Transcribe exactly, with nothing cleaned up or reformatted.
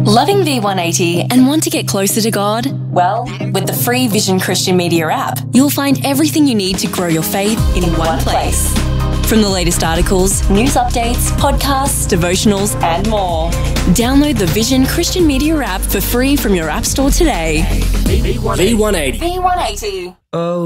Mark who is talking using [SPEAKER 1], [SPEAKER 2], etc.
[SPEAKER 1] Loving V one eighty and want to get closer to God? Well, with the free Vision Christian Media app, you'll find everything you need to grow your faith in, in one place. From the latest articles, news updates, podcasts, devotionals, and more. Download the Vision Christian Media app for free from your app store today.
[SPEAKER 2] V one eighty.
[SPEAKER 1] V one eighty.
[SPEAKER 2] Oh.